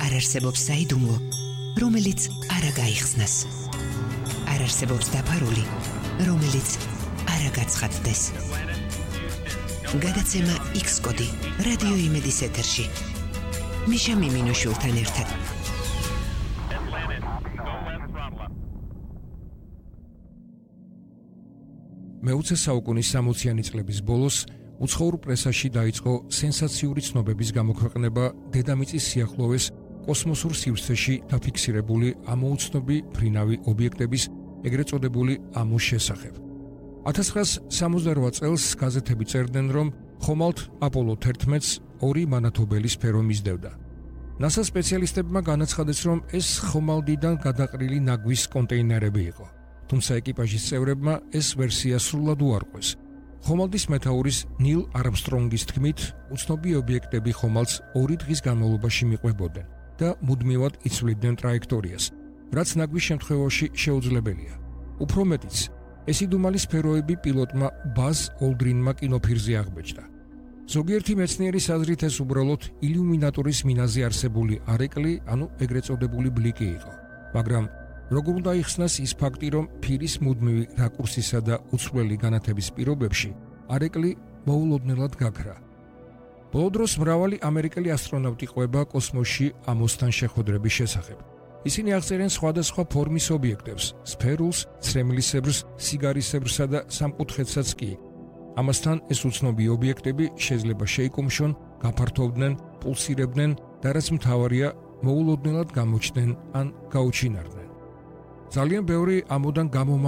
არ არსებობს საიდუმლო, რომელიც არ გაიხსნას. არ არსებობს დაფარული, რომელიც არ გაცხადდეს. გადაცემა X-კოდი რადიო იმედის ეთერში. მიშა მიმინოშულთან ერთად. მე-20 საუკუნის 60-იანი წლების ბოლოს უცხოურ პრესაში დაიწყო სენსაციური ცნობების გამოქვეყნება დედამიწის სიახლოვეს კოსმოსურ სივრცეში დაფიქსირებული ამოუცნობი ფრინავი ობიექტების, ეგრეთ წოდებული ამოს შესახებ. 1968 წელს გაზეთები წერდნენ, რომ ხომალდ აპოლო 11-ს ორი მანათობელი სფერო მისდევდა. NASA სპეციალისტებმა განაცხადეს, რომ ეს ხომალდიდან გადაყრილი ნაგვის კონტეინერები იყო. თუმცა ეკიპაჟის წევრებმა ეს ვერსია სრულად უარყვეს. ხომალდის მეთაურის ნილ არმსტრონგის თქმით, უცნობი ობიექტები ხომალდს 2 დღის განმავლობაში მიყვებოდნენ და მუდმივად იცვლიდნენ ტრაექტორიას, რაც ნაგვის შემთხვევაში შეუძლებელია. უფრო მეტიც, ეს იდუმალი სფეროები პილოტმა ბაზ ოლდრინმა კინოფირზე აღბეჭდა. ზოგიერთი მეცნიერის აზრით ეს უბრალოდ ილიუმინატორის მინაზე არსებული არეკლი, ანუ ეგრეთ წოდებული ბლიკი იყო. მაგრამ როგორ უნდა იხსნას ის ფაქტი, რომ ფირის მუდმივი რაკურსისა და უცვლელი განათების პირობებში არეკლი მოულოდნელად გაქრა. ბოლო დროს მრავალი ამერიკელი ასტრონავტი ყვება კოსმოსში ამოსთან შეხვედრების შესახებ. ისინი აღწერენ სხვადასხვა ფორმის ობიექტებს, სფერულს, ცრემლისებრს, სიგარისებრსა და სამკუთხედსაც კი. ამასთან ეს უცნობი ობიექტები შეიძლება შეიკუმშონ, გაფართოვდნენ, პულსირებდნენ და რაც მთავარია, მოულოდნელად გამოჩნდნენ ან გაუჩინარდნენ. ძალიან ბევრი ამოდან